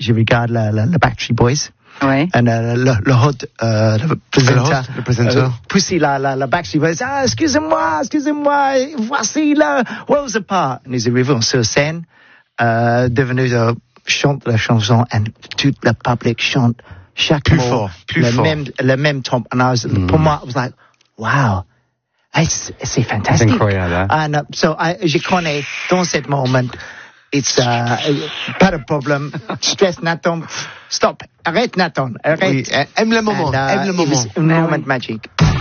je regarde le Backstreet Boys. Ouais. Et le hôte, le présentateur, pousser la Backstreet Boys. Ah, excusez-moi, voici le Worlds Apart. Nous arrivons sur scène, devenu chante la chanson, et tout le public chante chaque plus mot, fort. le même ton. Pour moi, I was like, wow. C'est fantastique. C'est incroyable. Hein? And je connais dans ce moment, it's pas de problème. Stress, Nathan. Stop. Arrête, Nathan. Arrête. Oui, aime le moment. Aime le moment. Un moment magique.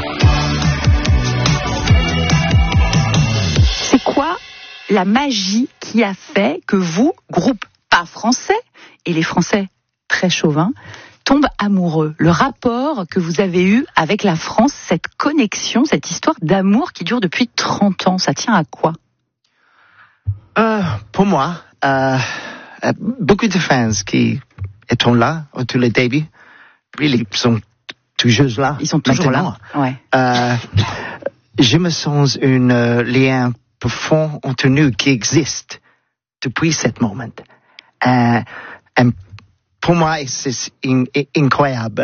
C'est quoi la magie qui a fait que vous, groupe pas français, et les Français très chauvins, tombent amoureux? Le rapport que vous avez eu avec la France, cette connexion, cette histoire d'amour qui dure depuis 30 ans, ça tient à quoi? Pour moi, beaucoup de fans qui étaient là au tout le début, ils sont toujours là. Ils sont toujours maintenant. là. Ouais. Je me sens un lien profond entre nous qui existe depuis ce moment. Pour moi, c'est incroyable.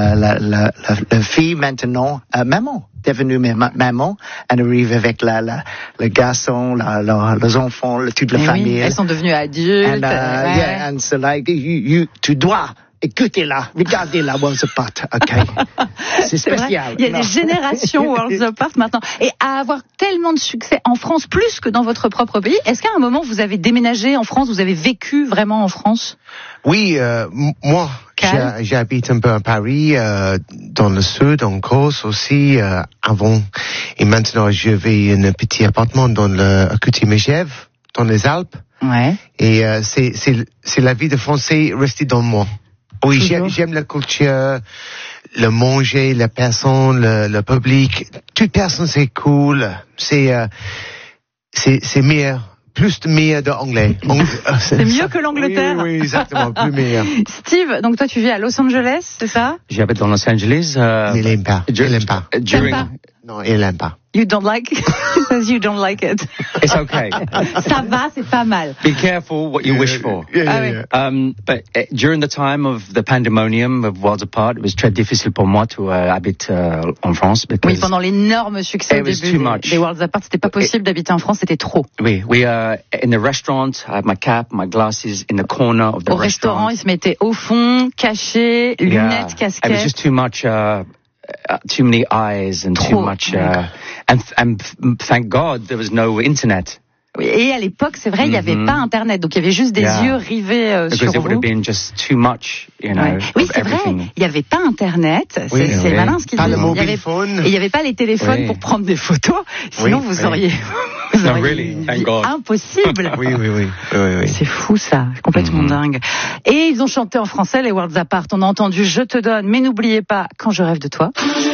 La fille maintenant, maman, devenue maman, elle arrive avec le garçon, les enfants, toute la famille. Oui, elles sont devenues adultes. And so like, tu dois écouter là, regardez la Worlds Apart, ok? C'est spécial. Il y a des générations Worlds Apart maintenant. Et à avoir tellement de succès en France, plus que dans votre propre pays, est-ce qu'à un moment vous avez déménagé en France, vous avez vécu vraiment en France? Oui, moi, j'habite un peu à Paris, dans le sud, en Corse aussi, avant. Et maintenant, je vis un petit appartement dans à côté de Megève, dans les Alpes. Ouais. Et c'est la vie de Français restée dans moi. Oui, j'aime la culture, le manger, la personne, le public. Toute personne, c'est cool. C'est meilleur. Plus de meilleur de anglais. C'est mieux que l'Angleterre. Oui, exactement, plus meilleur. Steve, donc toi tu vis à Los Angeles, c'est ça? J'habite dans Los Angeles. Il n'aime pas. Non, il n'aime pas. You don't like it? You don't like it. It's okay. Ça va, c'est pas mal. Be careful what you wish for. Yeah. But during the time of the pandemonium of Worlds Apart, it was très difficile pour moi to habiter en France. Oui, pendant l'énorme succès au début des Worlds Apart, c'était pas possible d'habiter en France, c'était trop. Oui, we are in the restaurant. I have my cap, my glasses in the corner of the restaurant. Au restaurant, ils se mettaient au fond, cachés, lunettes, casquettes. It was just too much. Too many eyes and too much, and thank God there was no internet. Et à l'époque, c'est vrai, il n'y avait pas Internet, donc il y avait juste des yeux rivés sur vous. Because it would have been just too much, you know. Oui, c'est vrai, il n'y avait pas Internet, c'est malin ce qu'il dit. Et il n'y avait pas les téléphones pour prendre des photos, sinon vous auriez une vie impossible. Oui. C'est fou ça, complètement dingue. Et ils ont chanté en français les Worlds Apart, on a entendu Je te donne, mais n'oubliez pas Quand je rêve de toi.